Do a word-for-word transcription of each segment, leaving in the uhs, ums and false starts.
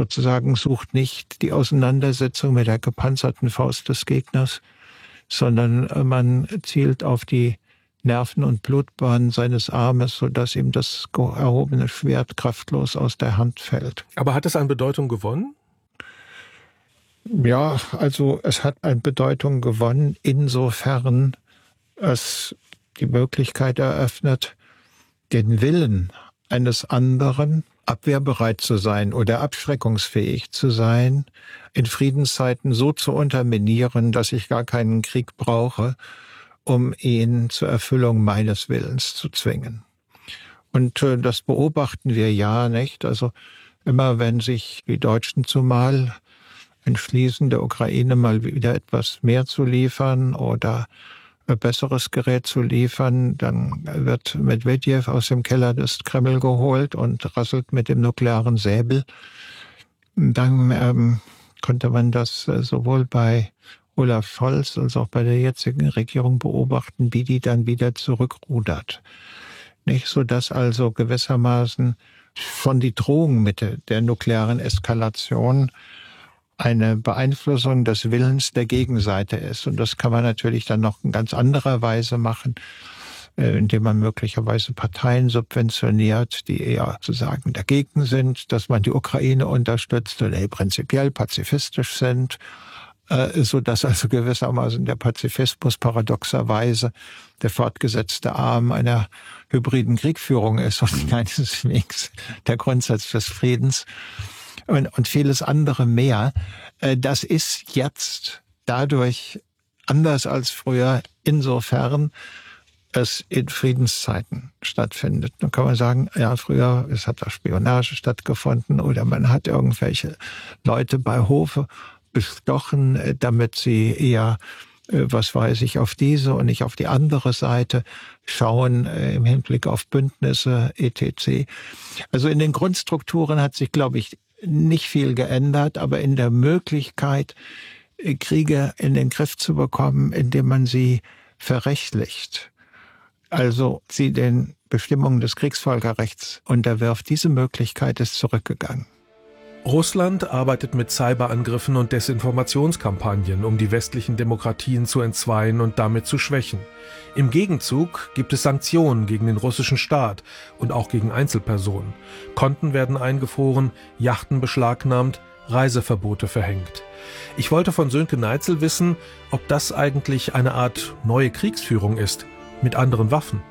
sozusagen sucht nicht die Auseinandersetzung mit der gepanzerten Faust des Gegners, sondern man zielt auf die Nerven- und Blutbahnen seines Armes, sodass ihm das erhobene Schwert kraftlos aus der Hand fällt. Aber hat es an Bedeutung gewonnen? Ja, also es hat an Bedeutung gewonnen, insofern es die Möglichkeit eröffnet, den Willen eines anderen, abwehrbereit zu sein oder abschreckungsfähig zu sein, in Friedenszeiten so zu unterminieren, dass ich gar keinen Krieg brauche, um ihn zur Erfüllung meines Willens zu zwingen. Und äh, das beobachten wir ja, nicht? Also immer wenn sich die Deutschen zumal entschließen, der Ukraine mal wieder etwas mehr zu liefern oder ein besseres Gerät zu liefern, dann wird Medwedew aus dem Keller des Kreml geholt und rasselt mit dem nuklearen Säbel. Dann ähm, konnte man das äh, sowohl bei Olaf Scholz als auch bei der jetzigen Regierung beobachten, wie die dann wieder zurückrudert. Nicht so, dass also gewissermaßen schon die Drohung mit der nuklearen Eskalation eine Beeinflussung des Willens der Gegenseite ist. Und das kann man natürlich dann noch in ganz anderer Weise machen, indem man möglicherweise Parteien subventioniert, die eher sozusagen dagegen sind, dass man die Ukraine unterstützt oder prinzipiell pazifistisch sind, so dass also gewissermaßen der Pazifismus paradoxerweise der fortgesetzte Arm einer hybriden Kriegführung ist und keineswegs der Grundsatz des Friedens. Und, und vieles andere mehr. Das ist jetzt dadurch anders als früher, insofern es in Friedenszeiten stattfindet. Dann kann man sagen, ja, früher es hat da Spionage stattgefunden oder man hat irgendwelche Leute bei Hofe bestochen, damit sie eher, was weiß ich, auf diese und nicht auf die andere Seite schauen im Hinblick auf Bündnisse et cetera. Also in den Grundstrukturen hat sich, glaube ich, nicht viel geändert, aber in der Möglichkeit, Kriege in den Griff zu bekommen, indem man sie verrechtlicht, also sie den Bestimmungen des Kriegsvölkerrechts unterwirft, diese Möglichkeit ist zurückgegangen. Russland arbeitet mit Cyberangriffen und Desinformationskampagnen, um die westlichen Demokratien zu entzweien und damit zu schwächen. Im Gegenzug gibt es Sanktionen gegen den russischen Staat und auch gegen Einzelpersonen. Konten werden eingefroren, Yachten beschlagnahmt, Reiseverbote verhängt. Ich wollte von Sönke Neitzel wissen, ob das eigentlich eine Art neue Kriegsführung ist, mit anderen Waffen.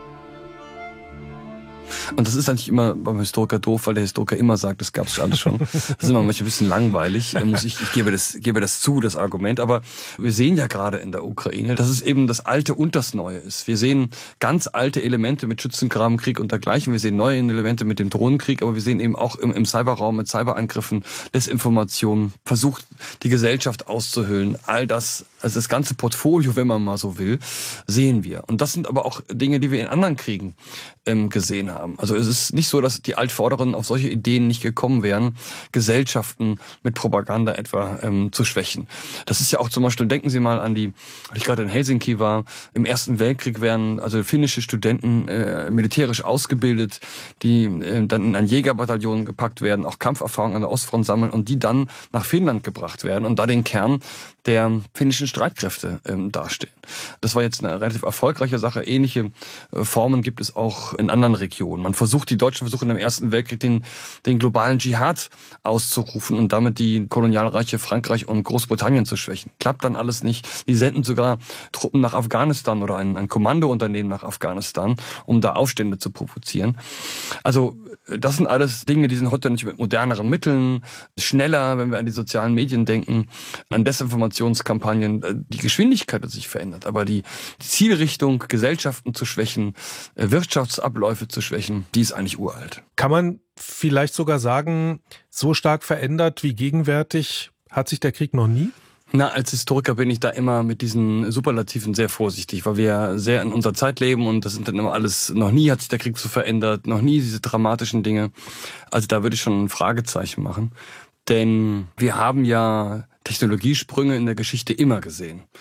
Und das ist eigentlich immer beim Historiker doof, weil der Historiker immer sagt, das gab es alles schon. Das ist immer manchmal ein bisschen langweilig. Muss ich, ich gebe das, gebe das zu, das Argument. Aber wir sehen ja gerade in der Ukraine, dass es eben das Alte und das Neue ist. Wir sehen ganz alte Elemente mit Schützengrabenkrieg und dergleichen. Wir sehen neue Elemente mit dem Drohnenkrieg. Aber wir sehen eben auch im, im Cyberraum mit Cyberangriffen, Desinformation, versucht, die Gesellschaft auszuhöhlen. All das, also das ganze Portfolio, wenn man mal so will, sehen wir. Und das sind aber auch Dinge, die wir in anderen Kriegen ähm, gesehen haben. Also es ist nicht so, dass die Altvorderen auf solche Ideen nicht gekommen wären, Gesellschaften mit Propaganda etwa ähm, zu schwächen. Das ist ja auch zum Beispiel, denken Sie mal an die, als ich gerade in Helsinki war, im Ersten Weltkrieg werden also finnische Studenten äh, militärisch ausgebildet, die äh, dann in ein Jägerbataillon gepackt werden, auch Kampferfahrung an der Ostfront sammeln und die dann nach Finnland gebracht werden und da den Kern der finnischen Streitkräfte ähm, darstellen. Das war jetzt eine relativ erfolgreiche Sache. Ähnliche äh, Formen gibt es auch in anderen Regionen. Man versucht, die Deutschen versuchen im Ersten Weltkrieg den, den globalen Dschihad auszurufen und damit die Kolonialreiche Frankreich und Großbritannien zu schwächen. Klappt dann alles nicht. Die senden sogar Truppen nach Afghanistan oder ein, ein Kommandounternehmen nach Afghanistan, um da Aufstände zu provozieren. Also das sind alles Dinge, die sind heute nicht mit moderneren Mitteln, schneller, wenn wir an die sozialen Medien denken, an Desinformationskampagnen. Die Geschwindigkeit hat sich verändert, aber die Zielrichtung, Gesellschaften zu schwächen, Wirtschaftsabläufe zu schwächen, die ist eigentlich uralt. Kann man vielleicht sogar sagen, so stark verändert wie gegenwärtig hat sich der Krieg noch nie? Na, als Historiker bin ich da immer mit diesen Superlativen sehr vorsichtig, weil wir sehr in unserer Zeit leben und das sind dann immer alles, noch nie hat sich der Krieg so verändert, noch nie diese dramatischen Dinge. Also da würde ich schon ein Fragezeichen machen. Denn wir haben ja Technologiesprünge in der Geschichte immer gesehen.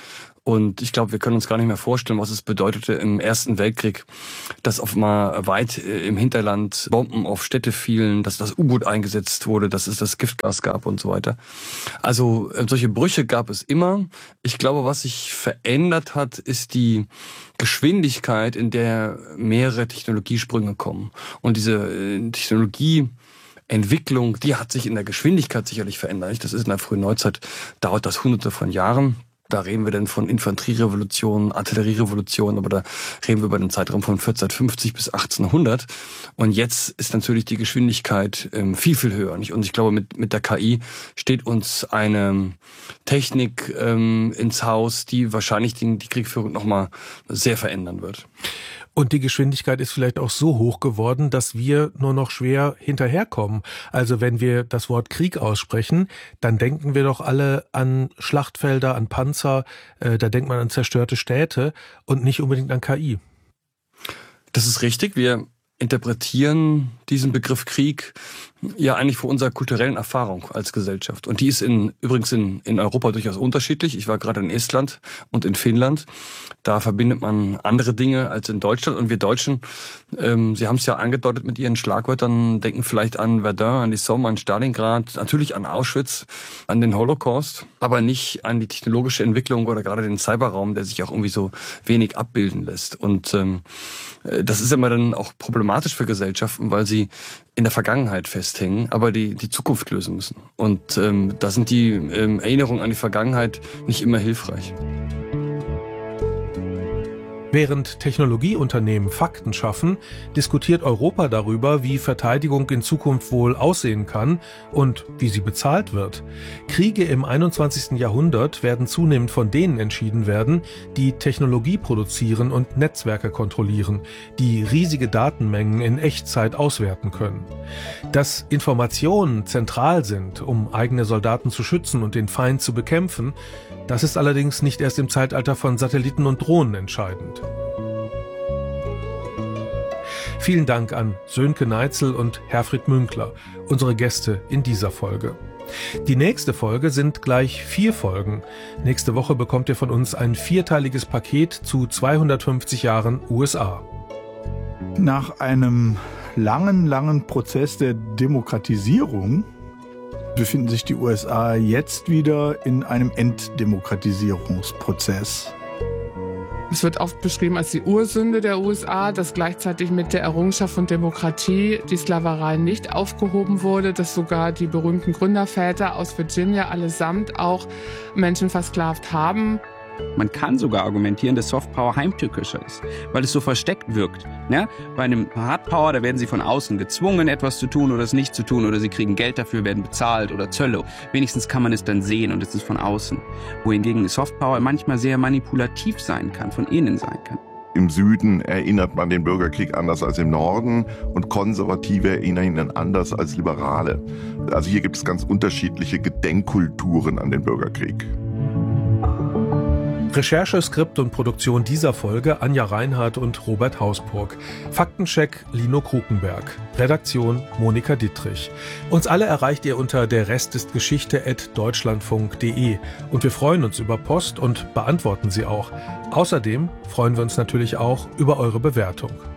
Und ich glaube, wir können uns gar nicht mehr vorstellen, was es bedeutete im Ersten Weltkrieg, dass auf mal weit im Hinterland Bomben auf Städte fielen, dass das U-Boot eingesetzt wurde, dass es das Giftgas gab und so weiter. Also solche Brüche gab es immer. Ich glaube, was sich verändert hat, ist die Geschwindigkeit, in der mehrere Technologiesprünge kommen. Und diese Technologieentwicklung, die hat sich in der Geschwindigkeit sicherlich verändert. Das ist in der frühen Neuzeit, dauert das hunderte von Jahren. Da reden wir dann von Infanterierevolution, Artillerierevolution, aber da reden wir über den Zeitraum von vierzehnhundertfünfzig bis achtzehnhundert. Und jetzt ist natürlich die Geschwindigkeit ähm, viel, viel höher. Nicht? Und ich glaube, mit, mit der K I steht uns eine Technik ähm, ins Haus, die wahrscheinlich die, die Kriegführung nochmal sehr verändern wird. Und die Geschwindigkeit ist vielleicht auch so hoch geworden, dass wir nur noch schwer hinterherkommen. Also wenn wir das Wort Krieg aussprechen, dann denken wir doch alle an Schlachtfelder, an Panzer, äh, da denkt man an zerstörte Städte und nicht unbedingt an K I. Das ist richtig. Wir interpretieren diesen Begriff Krieg ja eigentlich vor unserer kulturellen Erfahrung als Gesellschaft. Und die ist in, übrigens in, in Europa durchaus unterschiedlich. Ich war gerade in Estland und in Finnland. Da verbindet man andere Dinge als in Deutschland. Und wir Deutschen, ähm, Sie haben es ja angedeutet mit Ihren Schlagwörtern, denken vielleicht an Verdun, an die Somme, an Stalingrad, natürlich an Auschwitz, an den Holocaust, aber nicht an die technologische Entwicklung oder gerade den Cyberraum, der sich auch irgendwie so wenig abbilden lässt. Und ähm, das ist immer dann auch problematisch für Gesellschaften, weil sie in der Vergangenheit festhängen, aber die die Zukunft lösen müssen. Und ähm, da sind die ähm, Erinnerungen an die Vergangenheit nicht immer hilfreich. Während Technologieunternehmen Fakten schaffen, diskutiert Europa darüber, wie Verteidigung in Zukunft wohl aussehen kann und wie sie bezahlt wird. Kriege im einundzwanzigsten Jahrhundert werden zunehmend von denen entschieden werden, die Technologie produzieren und Netzwerke kontrollieren, die riesige Datenmengen in Echtzeit auswerten können. Dass Informationen zentral sind, um eigene Soldaten zu schützen und den Feind zu bekämpfen, das ist allerdings nicht erst im Zeitalter von Satelliten und Drohnen entscheidend. Vielen Dank an Sönke Neitzel und Herfried Münkler, unsere Gäste in dieser Folge. Die nächste Folge sind gleich vier Folgen. Nächste Woche bekommt ihr von uns ein vierteiliges Paket zu zweihundertfünfzig Jahren U S A. Nach einem langen, langen Prozess der Demokratisierung befinden sich die U S A jetzt wieder in einem Entdemokratisierungsprozess. Es wird oft beschrieben als die Ursünde der U S A, dass gleichzeitig mit der Errungenschaft von Demokratie die Sklaverei nicht aufgehoben wurde, dass sogar die berühmten Gründerväter aus Virginia allesamt auch Menschen versklavt haben. Man kann sogar argumentieren, dass Softpower heimtückischer ist, weil es so versteckt wirkt. Ne? Bei einem Hardpower, da werden sie von außen gezwungen, etwas zu tun oder es nicht zu tun, oder sie kriegen Geld dafür, werden bezahlt oder Zölle. Wenigstens kann man es dann sehen und es ist von außen. Wohingegen Softpower manchmal sehr manipulativ sein kann, von innen sein kann. Im Süden erinnert man den Bürgerkrieg anders als im Norden und Konservative erinnern ihn anders als Liberale. Also hier gibt es ganz unterschiedliche Gedenkkulturen an den Bürgerkrieg. Recherche, Skript und Produktion dieser Folge Anja Reinhardt und Robert Hausburg. Faktencheck Lino Krukenberg. Redaktion Monika Dittrich. Uns alle erreicht ihr unter der Rest ist Geschichte at deutschlandfunk punkt de und wir freuen uns über Post und beantworten sie auch. Außerdem freuen wir uns natürlich auch über eure Bewertung.